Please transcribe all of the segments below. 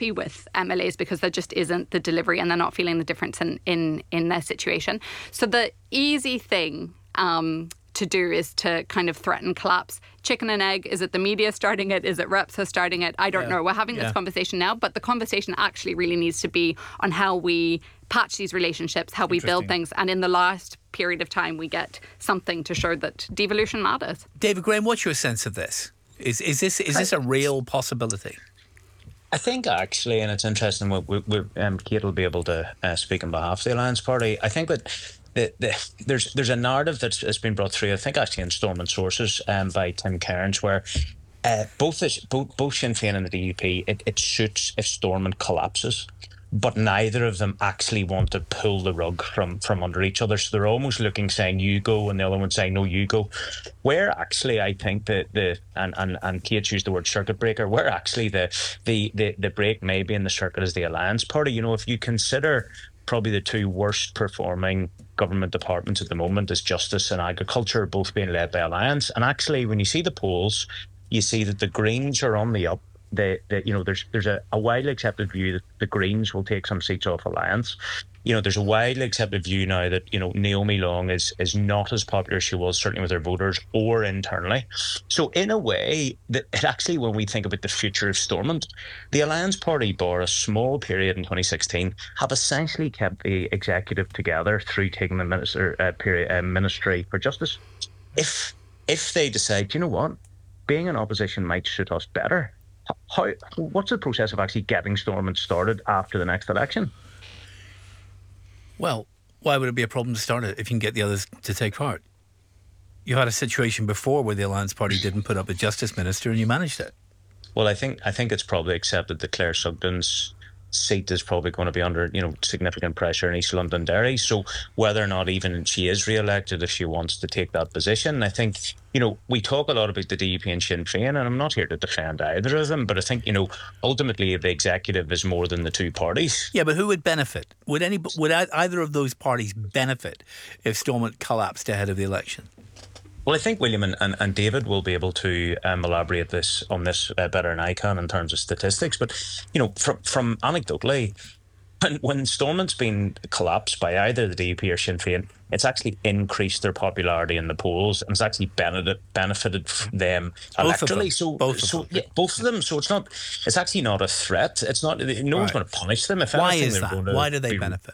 happy with MLAs because there just isn't the delivery and they're not feeling the difference in their situation. So the easy thing to do is to kind of threaten collapse. Chicken and egg, is it the media starting it? Is it reps who are starting it? I don't know. We're having this conversation now, but the conversation actually really needs to be on how we patch these relationships, how we build things, and in the last period of time we get something to show that devolution matters. David Graham, what's your sense of this? Is this a real possibility? I think actually, and it's interesting, Kate will be able to speak on behalf of the Alliance Party. I think that there's a narrative that's been brought through, I think actually in Stormont Sources by Tim Cairns, where both Sinn Féin and the DUP, it suits if Stormont collapses, but neither of them actually want to pull the rug from under each other. So they're almost looking, saying you go, and the other one saying no, you go. Where actually I think and Kate used the word circuit breaker, where actually the break may be in the circuit is the Alliance Party. You know, if you consider probably the two worst performing government departments at the moment is Justice and Agriculture, both being led by Alliance. And actually, when you see the polls, you see that the Greens are on the up. There's a widely accepted view that the Greens will take some seats off Alliance. You know, there's a widely accepted view now that, you know, Naomi Long is not as popular as she was, certainly with her voters or internally. So in a way, that it actually, when we think about the future of Stormont, the Alliance Party, bar a small period in 2016, have essentially kept the executive together through taking the Ministry for Justice. If they decide, you know what, being in opposition might suit us better, what's the process of actually getting Stormont started after the next election? Well, why would it be a problem to start it if you can get the others to take part? You had a situation before where the Alliance Party didn't put up a Justice Minister and you managed it. Well, I think it's probably accepted that Claire Sugden's seat is probably going to be under, you know, significant pressure in East Londonderry. So whether or not even she is re-elected, if she wants to take that position, I think, you know, we talk a lot about the DUP and Sinn Féin, and I'm not here to defend either of them, but I think, you know, ultimately the executive is more than the two parties. Yeah, but who would benefit? Would either of those parties benefit if Stormont collapsed ahead of the election? Well, I think William and David will be able to elaborate on this better than I can in terms of statistics. But, you know, from anecdotally, when Stormont's been collapsed by either the DUP or Sinn Féin, it's actually increased their popularity in the polls, and it's actually benefited them electorally. Both of them. So it's actually not a threat. It's not. No one's going to punish them. If Why anything, is that? Why do they benefit?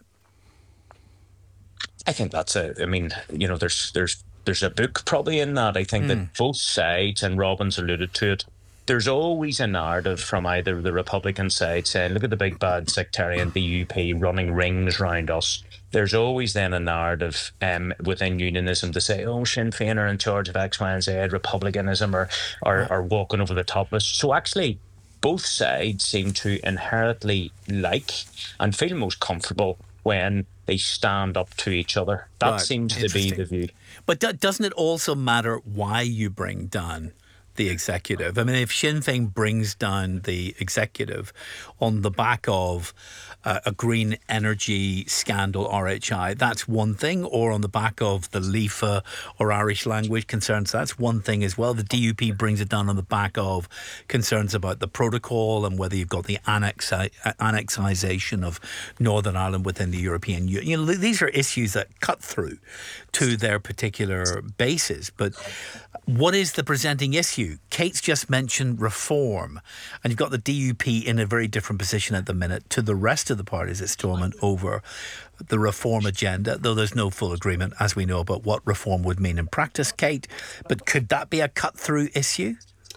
I think that's I mean, you know, there's a book probably in that. I think that both sides, and Robbins alluded to it, there's always a narrative from either the Republican side saying, look at the big bad sectarian DUP running rings around us. There's always then a narrative within unionism to say, oh, Sinn Féin are in charge of X, Y and Z, Republicanism are walking over the top of us. So actually, both sides seem to inherently like and feel most comfortable when they stand up to each other. That seems to be the view. But doesn't it also matter why you bring down the executive? I mean, if Sinn Féin brings down the executive on the back of a green energy scandal, RHI, that's one thing, or on the back of the LIFA or Irish language concerns, that's one thing as well. The DUP brings it down on the back of concerns about the protocol and whether you've got the annexation of Northern Ireland within the European Union. You know, these are issues that cut through to their particular bases. But what is the presenting issue? Kate's just mentioned reform, and you've got the DUP in a very different position at the minute to the rest of the parties at Stormont over the reform agenda, though there's no full agreement, as we know, about what reform would mean in practice, Kate. But could that be a cut-through issue?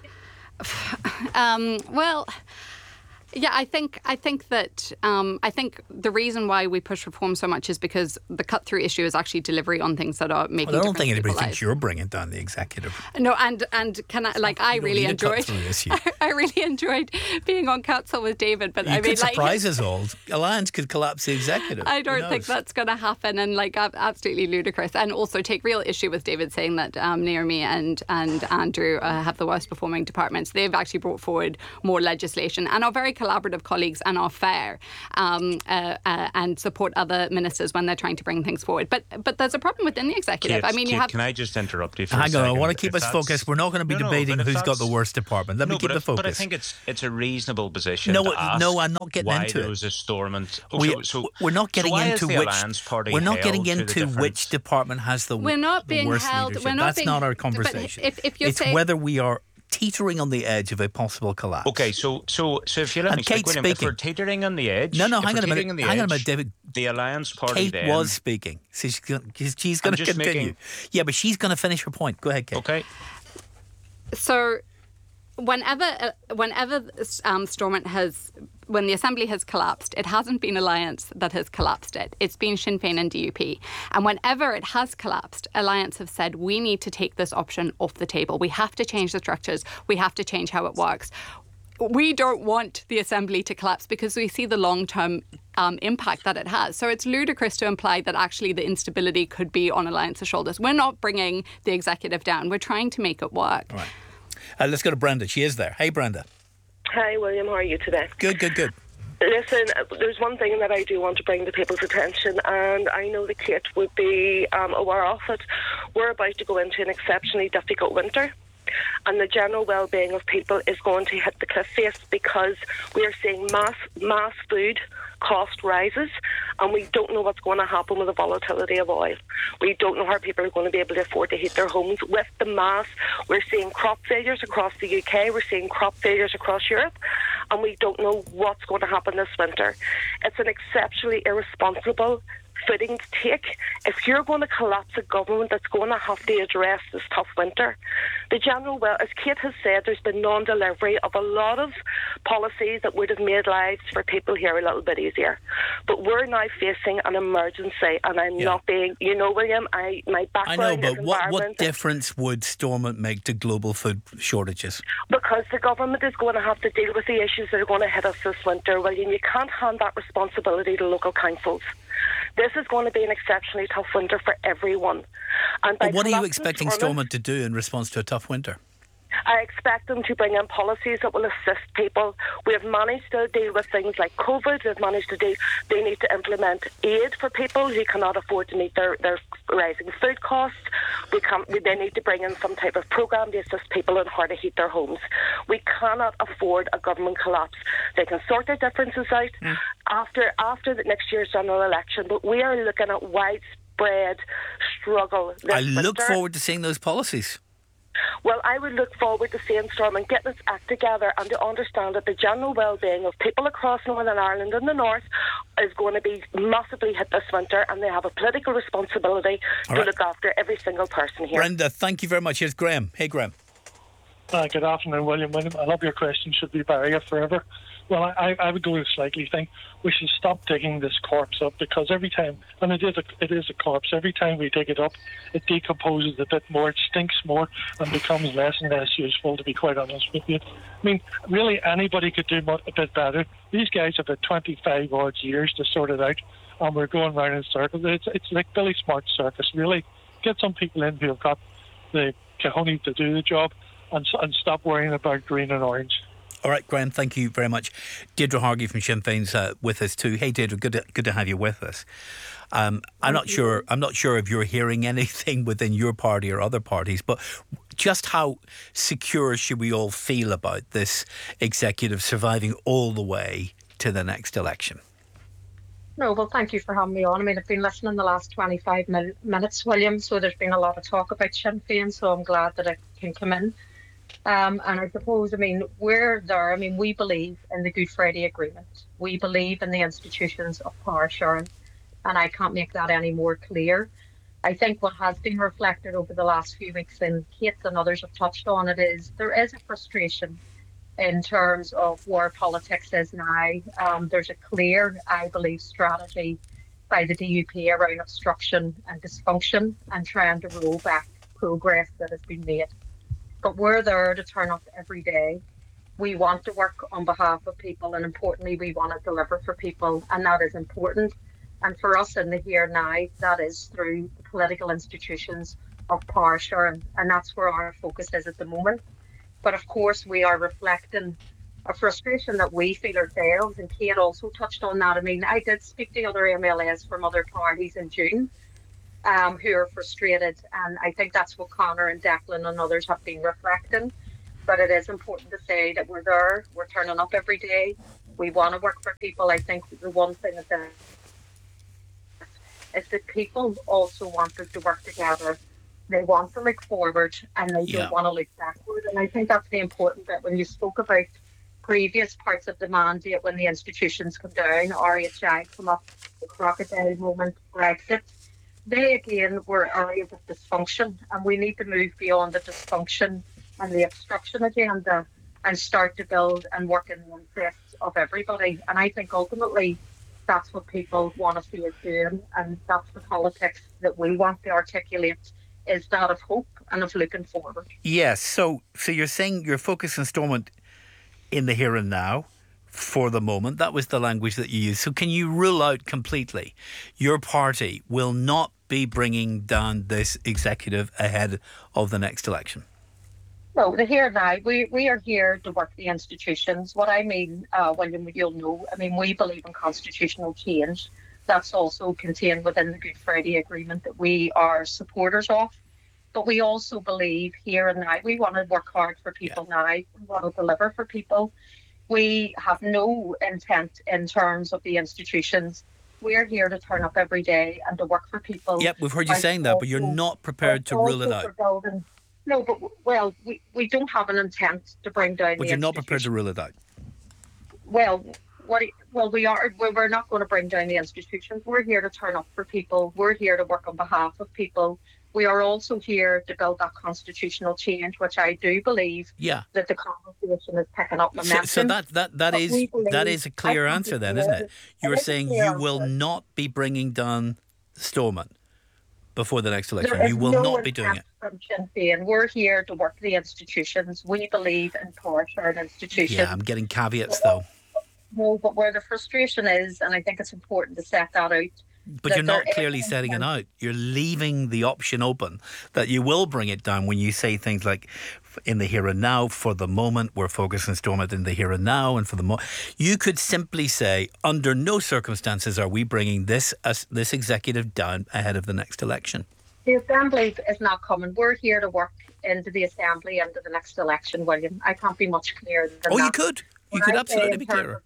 Well, yeah, I think that I think the reason why we push reform so much is because the cut-through issue is actually delivery on things that are making. I don't think anybody thinks you're bringing down the executive. No, and can I really enjoyed. I really enjoyed being on council with David, but you could surprise us all. Alliance could collapse the executive. I don't think that's going to happen, and absolutely ludicrous. And also take real issue with David saying that Naomi and Andrew have the worst performing departments. They've actually brought forward more legislation and are very collaborative colleagues and are fair and support other ministers when they're trying to bring things forward. But there's a problem within the executive. Kate, can I just interrupt you for a second? Hang on, I want to keep us focused. We're not going to be debating who's got the worst department. Let me keep the focus. But I think it's a reasonable position to ask. No, I'm not getting into it. Why those are Stormont? We're not getting into which department has the we're not being worst held. leadership. We're not That's not our conversation. It's whether we are teetering on the edge of a possible collapse. Okay, so if you let me speak, William, if we're teetering on the edge, hang on a minute, David. The Alliance Party. Kate was speaking, so she's going to continue. Yeah, but she's going to finish her point. Go ahead, Kate. Okay. So, whenever Stormont when the Assembly has collapsed, it hasn't been Alliance that has collapsed it. It's been Sinn Féin and DUP. And whenever it has collapsed, Alliance have said, we need to take this option off the table. We have to change the structures. We have to change how it works. We don't want the Assembly to collapse because we see the long-term impact that it has. So it's ludicrous to imply that actually the instability could be on Alliance's shoulders. We're not bringing the executive down. We're trying to make it work. All right. Let's go to Brenda. She is there. Hey, Brenda. Hi, William. How are you today? Good. Listen, there's one thing that I do want to bring to people's attention, and I know that Kate would be aware of it. We're about to go into an exceptionally difficult winter, and the general well-being of people is going to hit the cliff face because we are seeing mass food cost rises, and we don't know what's going to happen with the volatility of oil. We don't know how people are going to be able to afford to heat their homes. With the mass, we're seeing crop failures across the UK, we're seeing crop failures across Europe, and we don't know what's going to happen this winter. It's an exceptionally irresponsible footing to take. If you're going to collapse a government that's going to have to address this tough winter, the general, as Kate has said, there's been non-delivery of a lot of policies that would have made lives for people here a little bit easier. But we're now facing an emergency, and I'm not being, William, my background I know, but is what difference would Stormont make to global food shortages? Because the government is going to have to deal with the issues that are going to hit us this winter, William. You can't hand that responsibility to local councils. This is going to be an exceptionally tough winter for everyone. And but what are you expecting Stormont to do in response to a tough winter? I expect them to bring in policies that will assist people. We have managed to deal with things like COVID. We've managed to deal. They need to implement aid for people who cannot afford to meet their rising food costs. They need to bring in some type of programme to assist people on how to heat their homes. We cannot afford a government collapse. They can sort their differences out after the next year's general election, but we are looking at widespread struggle this I look winter. forward to seeing those policies. Well, I would look forward to seeing Stormont getting its act together and to understand that the general well-being of people across Northern Ireland and the North is going to be massively hit this winter, and they have a political responsibility to look after every single person here. Brenda, thank you very much. Here's Graham. Hey, Graham. Good afternoon, William. I love your question. Should we bury it forever? Well, I would go with a slightly thing. We should stop digging this corpse up, because every time, and it is a corpse, every time we dig it up, it decomposes a bit more, it stinks more, and becomes less and less useful, to be quite honest with you. I mean, really, anybody could do a bit better. These guys have had 25 odd years to sort it out, and we're going round in circles. It's like Billy Smart's circus, really. Get some people in who have got the cojones to do the job, and stop worrying about green and orange. All right, Graham, thank you very much. Deirdre Hargey from Sinn Féin's with us too. Hey, Deirdre, good to have you with us. I'm not sure if you're hearing anything within your party or other parties, but just how secure should we all feel about this executive surviving all the way to the next election? No, well, thank you for having me on. I mean, I've been listening the last 25 minutes, William, so there's been a lot of talk about Sinn Féin, so I'm glad that I can come in. And I suppose, we're there. We believe in the Good Friday Agreement. We believe in the institutions of power sharing, and I can't make that any more clear. I think what has been reflected over the last few weeks, and Kate and others have touched on it, is there is a frustration in terms of where politics is now. There's a clear, I believe, strategy by the DUP around obstruction and dysfunction and trying to roll back progress that has been made. But we're there to turn up every day. We want to work on behalf of people, and importantly, we want to deliver for people, and that is important. And for us in the here now, that is through the political institutions of power sharing, and that's where our focus is at the moment. But of course, we are reflecting a frustration that we feel ourselves, and Kate also touched on that. I mean, I did speak to other MLAs from other parties in June, who are frustrated, and I think that's what Conor and Declan and others have been reflecting. But it is important to say that we're there, we're turning up every day, we want to work for people. I think the one thing is that people also want us to work together. They want to look forward and they don't want to look backward. And I think that's the important bit when you spoke about previous parts of the mandate when the institutions come down, RHI come up, the crocodile moment, Brexit. They again were areas of dysfunction, and we need to move beyond the dysfunction and the obstruction agenda and start to build and work in the interests of everybody. And I think ultimately that's what people want to see us doing, and that's the politics that we want to articulate, is that of hope and of looking forward. Yes, so you're saying you're focusing, Stormont, in the here and now for the moment. That was the language that you used. So can you rule out completely your party will not be bringing down this executive ahead of the next election? No, the here and now, we are here to work the institutions. What I mean, William, you'll know, I mean, we believe in constitutional change. That's also contained within the Good Friday Agreement that we are supporters of. But we also believe here and now, we want to work hard for people now. We want to deliver for people. We have no intent in terms of the institutions. We're here to turn up every day and to work for people. Yep, we've heard you saying that, but you're not prepared to rule it out. No, but, well, we don't have an intent to bring down But you're not prepared to rule it out. Well, we are. We're not going to bring down the institutions. We're here to turn up for people. We're here to work on behalf of people. We are also here to build that constitutional change, which I do believe that the conversation is picking up momentum. So that is a clear answer then, isn't it? You're saying you will not be bringing down Stormont before the next election. You will not be doing it. Sinn Féin. We're here to work the institutions. We believe in power-shared institutions. Yeah, I'm getting caveats though. No, but where the frustration is, and I think it's important to set that out. But you're not clearly setting it out. You're leaving the option open that you will bring it down when you say things like, in the here and now, for the moment, we're focusing Stormont in the here and now, and for the moment. You could simply say, under no circumstances are we bringing this executive down ahead of the next election. The Assembly is not coming. We're here to work into the Assembly into the next election, William. I can't be much clearer than that. Oh, you could. You could absolutely be clearer.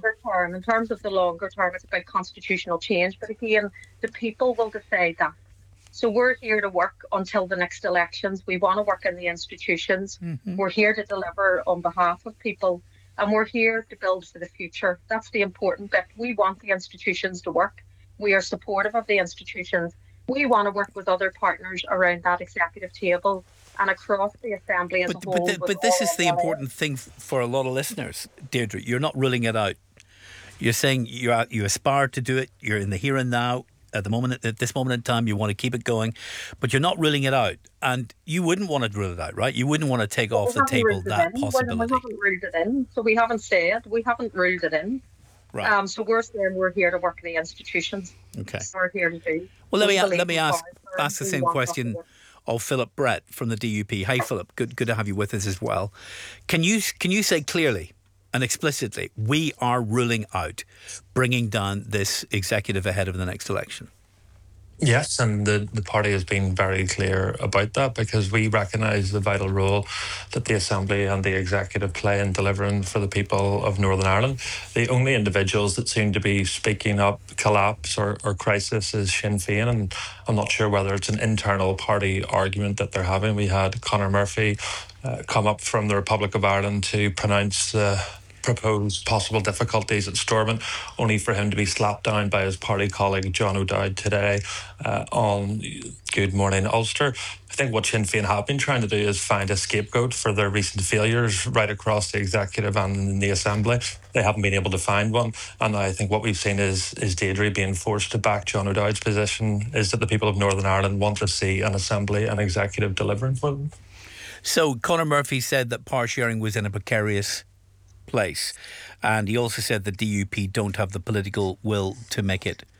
In terms of the longer term, it's about constitutional change. But again, the people will decide that. So we're here to work until the next elections. We want to work in the institutions. Mm-hmm. We're here to deliver on behalf of people. And we're here to build for the future. That's the important bit. We want the institutions to work. We are supportive of the institutions. We want to work with other partners around that executive table and across the Assembly as a whole. But this is the important thing for a lot of listeners, Deirdre. You're not ruling it out. You're saying you aspire to do it. You're in the here and now. At this moment in time, you want to keep it going, but you're not ruling it out. And you wouldn't want to rule it out, right? You wouldn't want to take off the table that possibility. We haven't ruled it in, so we haven't ruled it in. Right. So we're saying we're here to work the institutions. Okay. So we're here to do. Well, let me ask the same question of Philip Brett from the DUP. Hey, Philip, good to have you with us as well. Can you say clearly and explicitly, we are ruling out bringing down this executive ahead of the next election? Yes, and the party has been very clear about that, because we recognise the vital role that the Assembly and the Executive play in delivering for the people of Northern Ireland. The only individuals that seem to be speaking up collapse or crisis is Sinn Féin, and I'm not sure whether it's an internal party argument that they're having. We had Conor Murphy come up from the Republic of Ireland to pronounce proposed possible difficulties at Stormont, only for him to be slapped down by his party colleague John O'Dowd today on Good Morning Ulster. I think what Sinn Féin have been trying to do is find a scapegoat for their recent failures right across the Executive and in the Assembly. They haven't been able to find one, and I think what we've seen is Deirdre being forced to back John O'Dowd's position, is that the people of Northern Ireland want to see an Assembly and Executive delivering for them. So Conor Murphy said that power sharing was in a precarious place, and he also said the DUP don't have the political will to make it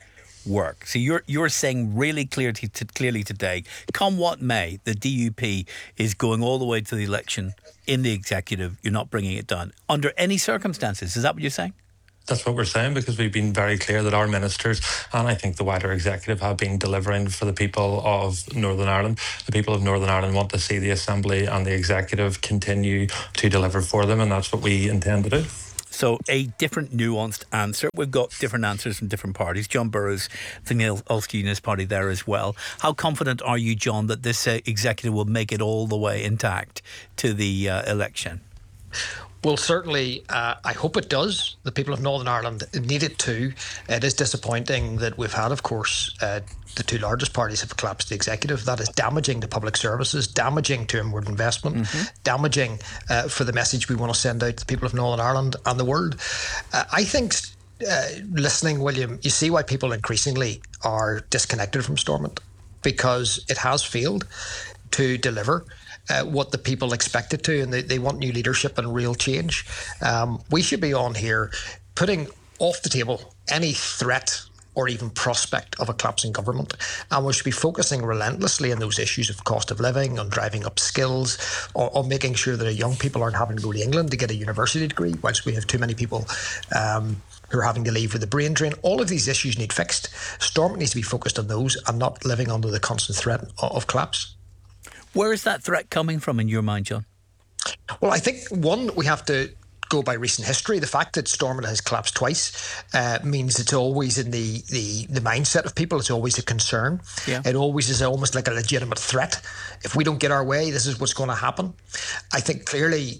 work. So you're saying really clearly today, come what may, the DUP is going all the way to the election in the executive. You're not bringing it down under any circumstances. Is that what you're saying? That's what we're saying, because we've been very clear that our ministers, and I think the wider executive, have been delivering for the people of Northern Ireland. The people of Northern Ireland want to see the Assembly and the executive continue to deliver for them, and that's what we intend to do. So a different nuanced answer. We've got different answers from different parties. John Burrows from the Ulster Unionist Party there as well. How confident are you, John, that this executive will make it all the way intact to the election? Well, certainly, I hope it does. The people of Northern Ireland need it too. It is disappointing that we've had, of course, the two largest parties have collapsed the executive. That is damaging to public services, damaging to inward investment, damaging for the message we want to send out to the people of Northern Ireland and the world. I think, listening, William, you see why people increasingly are disconnected from Stormont, because it has failed to deliver what the people expect it to, and they want new leadership and real change. We should be on here putting off the table any threat or even prospect of a collapsing government, and we should be focusing relentlessly on those issues of cost of living, on driving up skills, or making sure that young people aren't having to go to England to get a university degree, whilst we have too many people who are having to leave with a brain drain. All of these issues need fixed. Stormont needs to be focused on those and not living under the constant threat of collapse. Where is that threat coming from in your mind, John? Well, I think, one, we have to go by recent history. The fact that Stormont has collapsed twice means it's always in the mindset of people. It's always a concern. Yeah. It always is almost like a legitimate threat. If we don't get our way, this is what's going to happen. I think clearly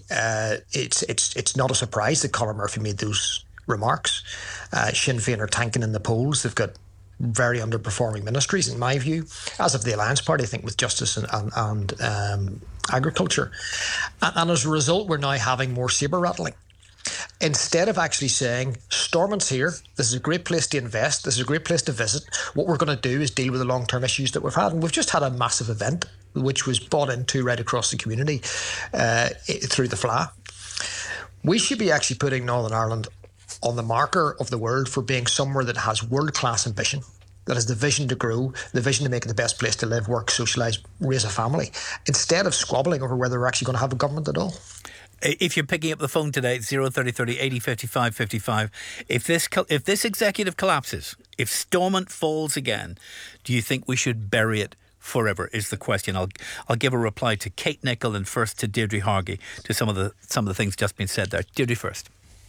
it's not a surprise that Colin Murphy made those remarks. Sinn Féin are tanking in the polls. They've got very underperforming ministries, in my view, as of the Alliance Party, I think, with Justice and Agriculture. And as a result, we're now having more sabre rattling. Instead of actually saying, Stormont's here, this is a great place to invest, this is a great place to visit, what we're going to do is deal with the long-term issues that we've had. And we've just had a massive event, which was bought into right across the community through the FLA. We should be actually putting Northern Ireland on the marker of the world for being somewhere that has world-class ambition, that has the vision to grow, the vision to make it the best place to live, work, socialise, raise a family, instead of squabbling over whether we're actually going to have a government at all. If you're picking up the phone today, it's 03030 80 55 55. If this executive collapses, if Stormont falls again, do you think we should bury it forever, is the question. I'll give a reply to Kate Nicholl and first to Deirdre Hargey to some of the things just been said there. Deirdre first.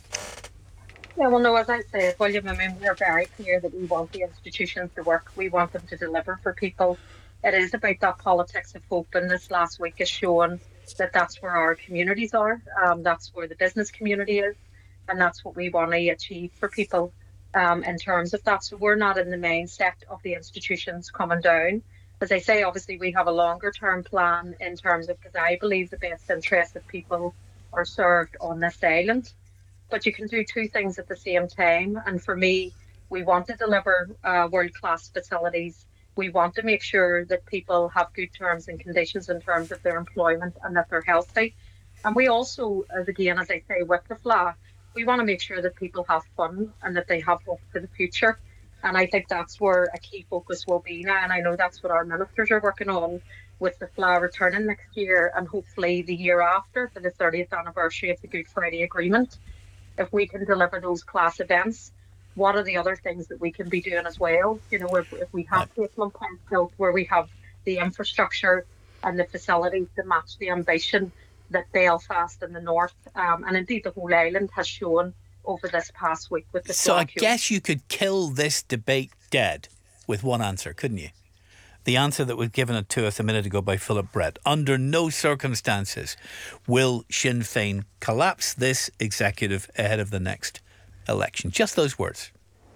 Yeah, well, no, as I said, William, I mean, we're very clear that we want the institutions to work. We want them to deliver for people. It is about that politics of hope, and this last week has shown that that's where our communities are. That's where the business community is, and that's what we want to achieve for people in terms of that. So we're not in the mindset of the institutions coming down. As I say, obviously, we have a longer term plan in terms of, because I believe the best interests of people are served on this island. But you can do two things at the same time. And for me, we want to deliver world-class facilities. We want to make sure that people have good terms and conditions in terms of their employment and that they're healthy. And we also, as I say, with the FLA, we want to make sure that people have fun and that they have hope for the future. And I think that's where a key focus will be now. And I know that's what our ministers are working on, with the FLA returning next year and hopefully the year after for the 30th anniversary of the Good Friday Agreement. If we can deliver those class events, what are the other things that we can be doing as well? You know, if we have Parliament built where we have the infrastructure and the facilities to match the ambition that Belfast and the North, and indeed the whole island has shown over this past week with the So I guess you could kill this debate dead with one answer, couldn't you? The answer that was given to us a minute ago by Philip Brett. Under no circumstances will Sinn Féin collapse this executive ahead of the next election. Just those words.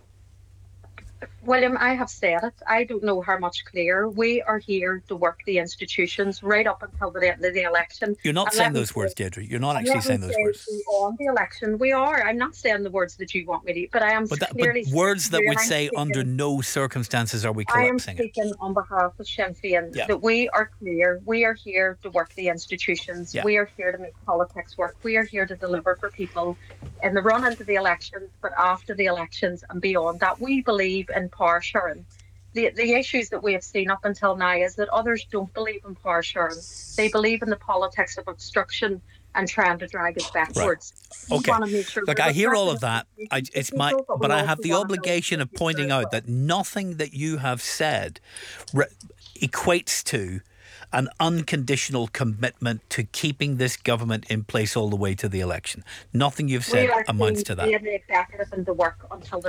William, I have said it. I don't know how much clearer. We are here to work the institutions right up until the end of the election. You're not saying those words, Deirdre. You're not actually saying those words. On the election, we are. I'm not saying the words that you want me to, but I am clearly... But words that would say under no circumstances are we collapsing it. I am speaking on behalf of Sinn Féin that we are clear. We are here to work the institutions. Yeah. We are here to make politics work. We are here to deliver for people. in the run into the elections, but after the elections and beyond that. We believe in power sharing. The issues that we have seen up until now is that others don't believe in power sharing. They believe in the politics of obstruction and trying to drag us backwards. Right. Okay. Look, I hear all of that. But I have the obligation of pointing out that nothing that you have said equates to an unconditional commitment to keeping this government in place all the way to the election. Nothing you've said amounts to that. We are the executive and the work until the